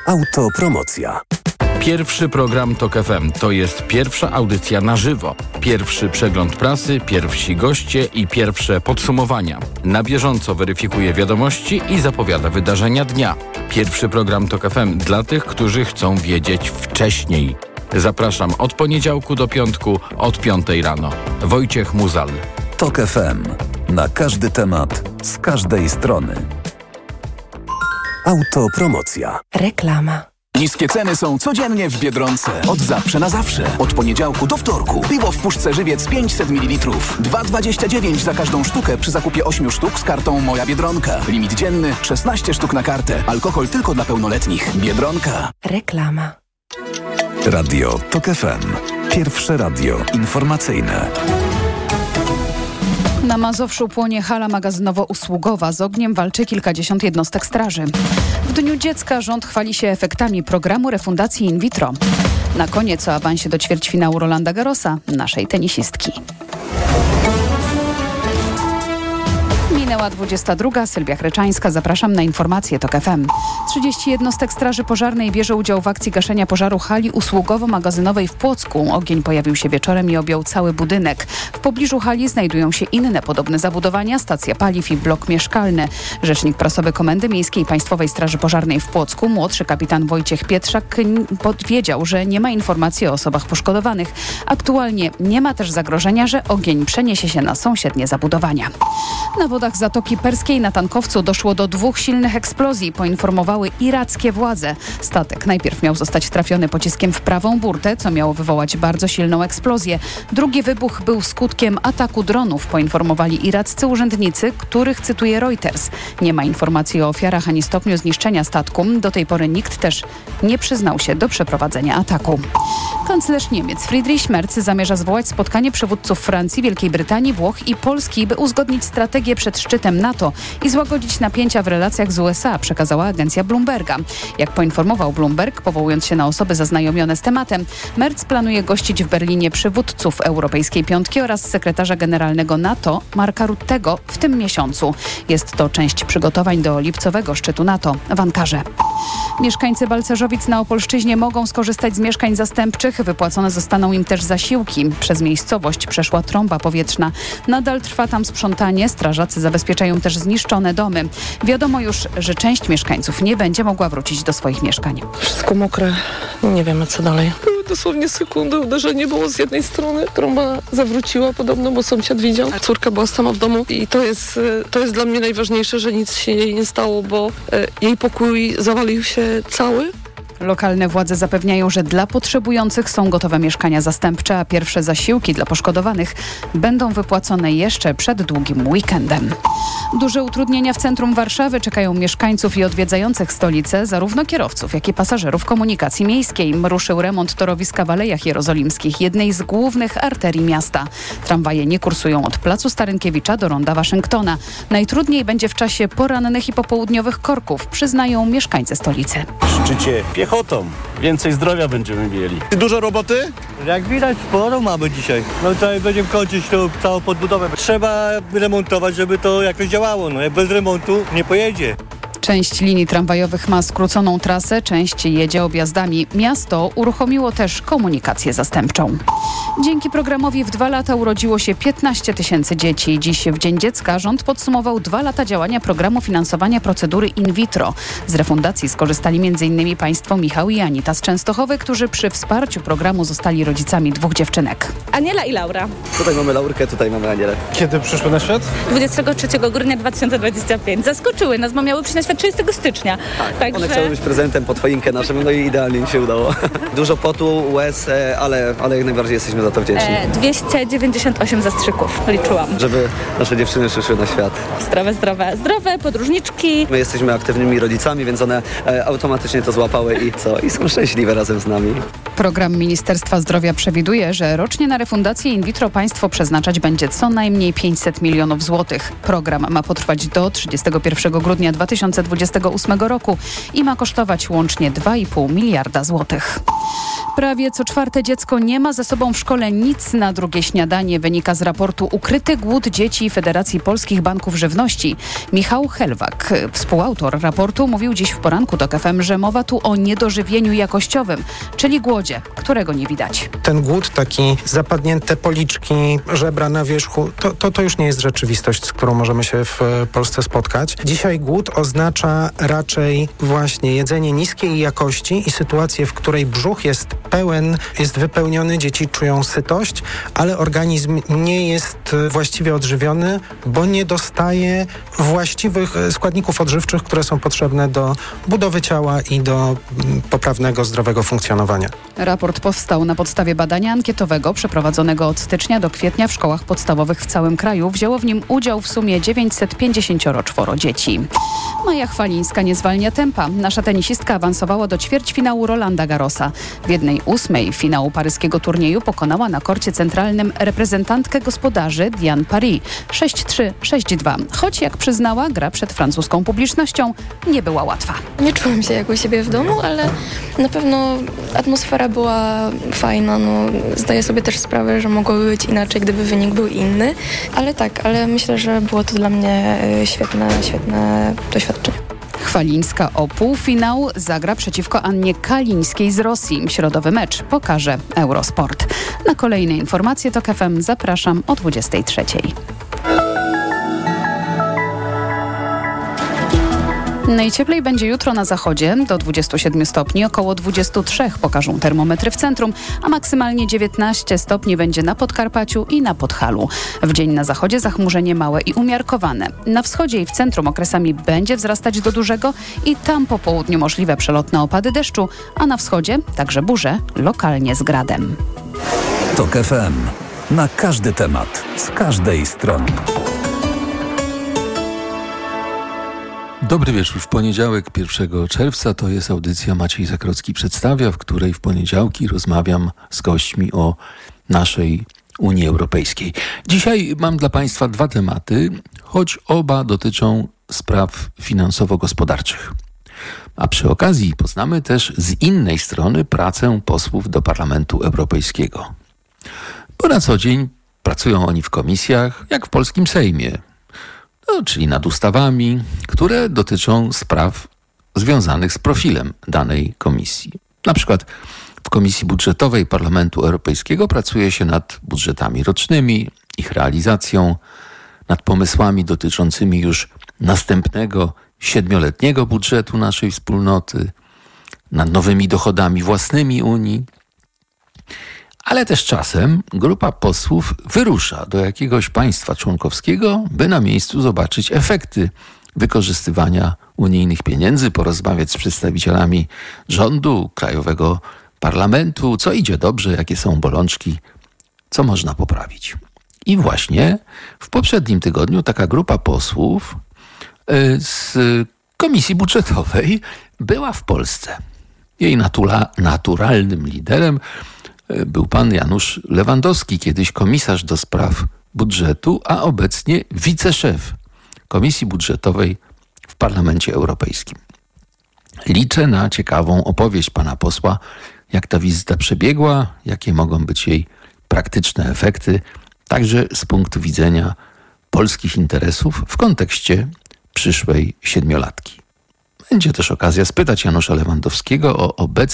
Autopromocja. Pierwszy program TOK FM to jest pierwsza audycja na żywo. Pierwszy przegląd prasy, pierwsi goście i pierwsze podsumowania. Na bieżąco weryfikuje wiadomości i zapowiada wydarzenia dnia. Pierwszy program TOK FM dla tych, którzy chcą wiedzieć wcześniej. Zapraszam od poniedziałku do piątku od 5 rano. Wojciech Muzal. TOK FM. Na każdy temat, z każdej strony. Autopromocja. Reklama. Niskie ceny są codziennie w Biedronce. Od zawsze na zawsze. Od poniedziałku do wtorku. Piwo w puszce Żywiec 500 ml. 2,29 za każdą sztukę przy zakupie 8 sztuk z kartą Moja Biedronka. Limit dzienny 16 sztuk na kartę. Alkohol tylko dla pełnoletnich. Biedronka. Reklama. Radio TOK FM. Pierwsze radio informacyjne. Na Mazowszu płonie hala magazynowo-usługowa. Z ogniem walczy kilkadziesiąt jednostek straży. W Dniu Dziecka rząd chwali się efektami programu refundacji in vitro. Na koniec o awansie do ćwierćfinału Rolanda Garrosa, naszej tenisistki. Minęła 22. Sylwia Chryczańska. Zapraszam na informacje TOK FM. 30 jednostek Straży Pożarnej bierze udział w akcji gaszenia pożaru hali usługowo-magazynowej w Płocku. Ogień pojawił się wieczorem i objął cały budynek. W pobliżu hali znajdują się inne podobne zabudowania, stacja paliw i blok mieszkalny. Rzecznik prasowy Komendy Miejskiej Państwowej Straży Pożarnej w Płocku, młodszy kapitan Wojciech Pietrzak, powiedział, że nie ma informacji o osobach poszkodowanych. Aktualnie nie ma też zagrożenia, że ogień przeniesie się na sąsiednie zabudowania. Na wodach Zatoki Perskiej na tankowcu doszło do 2 silnych eksplozji, poinformowały irackie władze. Statek najpierw miał zostać trafiony pociskiem w prawą burtę, co miało wywołać bardzo silną eksplozję. Drugi wybuch był skutkiem ataku dronów, poinformowali iraccy urzędnicy, których cytuje Reuters. Nie ma informacji o ofiarach ani stopniu zniszczenia statku. Do tej pory nikt też nie przyznał się do przeprowadzenia ataku. Kanclerz Niemiec Friedrich Merz zamierza zwołać spotkanie przywódców Francji, Wielkiej Brytanii, Włoch i Polski, by uzgodnić strategię przed szczytem NATO i złagodzić napięcia w relacjach z USA, przekazała agencja Bloomberga. Jak poinformował Bloomberg, powołując się na osoby zaznajomione z tematem, Merz planuje gościć w Berlinie przywódców Europejskiej Piątki oraz sekretarza generalnego NATO Marka Ruttego w tym miesiącu. Jest to część przygotowań do lipcowego szczytu NATO w Ankarze. Mieszkańcy Balcerzowic na Opolszczyźnie mogą skorzystać z mieszkań zastępczych. Wypłacone zostaną im też zasiłki. Przez miejscowość przeszła trąba powietrzna. Nadal trwa tam sprzątanie. Strażacy zabezpieczają też zniszczone domy. Wiadomo już, że część mieszkańców nie będzie mogła wrócić do swoich mieszkań. Wszystko mokre. Nie wiemy, co dalej. Były dosłownie sekundy. Uderzenie było z jednej strony. Trąba zawróciła podobno, bo sąsiad widział. Córka była sama w domu i to jest dla mnie najważniejsze, że nic się jej nie stało, bo jej pokój zawalił się cały. Lokalne władze zapewniają, że dla potrzebujących są gotowe mieszkania zastępcze, a pierwsze zasiłki dla poszkodowanych będą wypłacone jeszcze przed długim weekendem. Duże utrudnienia w centrum Warszawy czekają mieszkańców i odwiedzających stolicę, zarówno kierowców, jak i pasażerów komunikacji miejskiej. Ruszył remont torowiska w Alejach Jerozolimskich, jednej z głównych arterii miasta. Tramwaje nie kursują od Placu Starynkiewicza do Ronda Waszyngtona. Najtrudniej będzie w czasie porannych i popołudniowych korków, przyznają mieszkańcy stolicy. W szczycie piechotą. Więcej zdrowia będziemy mieli. Dużo roboty? Jak widać, sporo mamy dzisiaj. No tutaj będziemy kończyć tą całą podbudowę. Trzeba remontować, żeby to jakoś działało. No jak bez remontu nie pojedzie. Część linii tramwajowych ma skróconą trasę, część jedzie objazdami. Miasto uruchomiło też komunikację zastępczą. Dzięki programowi w 2 lata urodziło się 15 000 dzieci. Dziś w Dzień Dziecka rząd podsumował 2 lata działania programu finansowania procedury in vitro. Z refundacji skorzystali m.in. państwo Michał i Anita z Częstochowy, którzy przy wsparciu programu zostali rodzicami 2 dziewczynek. Aniela i Laura. Tutaj mamy Laurkę, tutaj mamy Anielę. Kiedy przyszły na świat? 23 grudnia 2025. Zaskoczyły nas, bo miały przyjść na świat 30 stycznia. Tak, także... one chciały być prezentem pod choinkę naszą, no i idealnie im się udało. Dużo potu, łez, ale jak najbardziej jesteśmy za to wdzięczni. 298 zastrzyków liczyłam. Żeby nasze dziewczyny przyszły na świat. Zdrowe, podróżniczki. My jesteśmy aktywnymi rodzicami, więc one automatycznie to złapały i są szczęśliwe razem z nami. Program Ministerstwa Zdrowia przewiduje, że rocznie na refundację in vitro państwo przeznaczać będzie co najmniej 500 milionów złotych. Program ma potrwać do 31 grudnia 2028 roku i ma kosztować łącznie 2,5 miliarda złotych. Prawie co czwarte dziecko nie ma ze sobą w szkole nic na drugie śniadanie, wynika z raportu Ukryty głód dzieci Federacji Polskich Banków Żywności. Michał Helwak, współautor raportu, mówił dziś w poranku TOK FM, że mowa tu o niedożywieniu jakościowym, czyli głodzie, którego nie widać. Ten głód, taki zapadnięte policzki, żebra na wierzchu, to już nie jest rzeczywistość, z którą możemy się w Polsce spotkać. Dzisiaj głód oznacza raczej właśnie jedzenie niskiej jakości i sytuację, w której brzuch jest pełen, jest wypełniony, dzieci czują sytość, ale organizm nie jest właściwie odżywiony, bo nie dostaje właściwych składników odżywczych, które są potrzebne do budowy ciała i do poprawnego, zdrowego funkcjonowania. Raport powstał na podstawie badania ankietowego przeprowadzonego od stycznia do kwietnia w szkołach podstawowych w całym kraju. Wzięło w nim udział w sumie 954 dzieci. Maja Chwalińska nie zwalnia tempa. Nasza tenisistka awansowała do ćwierćfinału Rolanda Garrosa. W 1/8 finału paryskiego turnieju pokonała na korcie centralnym reprezentantkę gospodarzy Diane Paris 6-3, 6-2. Choć jak przyznała, gra przed francuską publicznością nie była łatwa. Nie czułam się jak u siebie w domu, ale na pewno atmosfera była fajna. Zdaję sobie też sprawę, że mogłoby być inaczej, gdyby wynik był inny. Ale myślę, że było to dla mnie świetne doświadczenie. Chwalińska o półfinał zagra przeciwko Annie Kalińskiej z Rosji. Środowy mecz pokaże Eurosport. Na kolejne informacje TOK FM zapraszam o 23:00. Najcieplej będzie jutro na zachodzie, do 27 stopni, około 23 pokażą termometry w centrum, a maksymalnie 19 stopni będzie na Podkarpaciu i na Podhalu. W dzień na zachodzie zachmurzenie małe i umiarkowane. Na wschodzie i w centrum okresami będzie wzrastać do dużego i tam po południu możliwe przelotne opady deszczu, a na wschodzie także burze, lokalnie z gradem. TOK FM. Na każdy temat, z każdej strony. Dobry wieczór. W poniedziałek 1 czerwca to jest audycja Maciej Zakrocki przedstawia, w której w poniedziałki rozmawiam z gośćmi o naszej Unii Europejskiej. Dzisiaj mam dla Państwa dwa tematy, choć oba dotyczą spraw finansowo-gospodarczych. A przy okazji poznamy też z innej strony pracę posłów do Parlamentu Europejskiego. Bo na co dzień pracują oni w komisjach, jak w polskim Sejmie. Czyli nad ustawami, które dotyczą spraw związanych z profilem danej komisji. Na przykład w Komisji Budżetowej Parlamentu Europejskiego pracuje się nad budżetami rocznymi, ich realizacją, nad pomysłami dotyczącymi już następnego 7-letniego budżetu naszej wspólnoty, nad nowymi dochodami własnymi Unii. Ale też czasem grupa posłów wyrusza do jakiegoś państwa członkowskiego, by na miejscu zobaczyć efekty wykorzystywania unijnych pieniędzy, porozmawiać z przedstawicielami rządu, krajowego parlamentu, co idzie dobrze, jakie są bolączki, co można poprawić. I właśnie w poprzednim tygodniu taka grupa posłów z Komisji Budżetowej była w Polsce. Jej naturalnym liderem był pan Janusz Lewandowski, kiedyś komisarz do spraw budżetu, a obecnie wiceszef Komisji Budżetowej w Parlamencie Europejskim. Liczę na ciekawą opowieść pana posła, jak ta wizyta przebiegła, jakie mogą być jej praktyczne efekty, także z punktu widzenia polskich interesów w kontekście przyszłej 7-latki. Będzie też okazja spytać Janusza Lewandowskiego o obecność